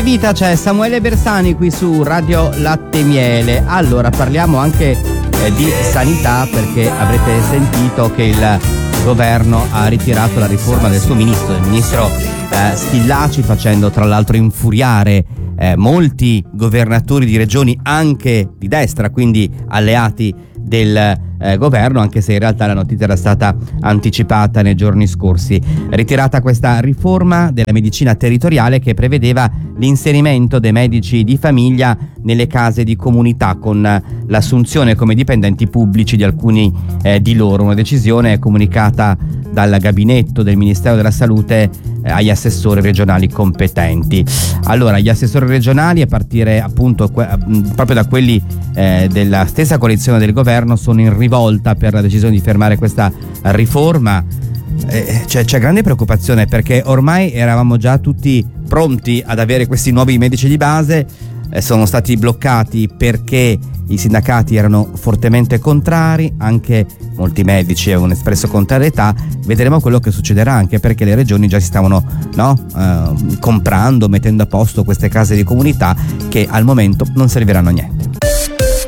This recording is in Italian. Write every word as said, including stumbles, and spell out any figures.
vita, c'è Samuele Bersani qui su Radio Latte Miele. Allora parliamo anche eh, di sanità, perché avrete sentito che il governo ha ritirato la riforma del suo ministro, il ministro eh, Schillaci, facendo tra l'altro infuriare eh, molti governatori di regioni anche di destra, quindi alleati del eh, governo, anche se in realtà la notizia era stata anticipata nei giorni scorsi. Ritirata questa riforma della medicina territoriale che prevedeva l'inserimento dei medici di famiglia nelle case di comunità, con l'assunzione come dipendenti pubblici di alcuni eh, di loro, una decisione comunicata dal gabinetto del Ministero della Salute eh, agli assessori regionali competenti. Allora, gli assessori regionali, a partire appunto que- proprio da quelli eh, della stessa coalizione del governo, sono in rivolta per la decisione di fermare questa riforma. Eh, c'è, c'è grande preoccupazione, perché ormai eravamo già tutti pronti ad avere questi nuovi medici di base. Eh, sono stati bloccati perché i sindacati erano fortemente contrari, anche molti medici avevano espresso contrarietà. Vedremo quello che succederà, anche perché le regioni già si stavano no, eh, comprando, mettendo a posto queste case di comunità che al momento non serviranno a niente.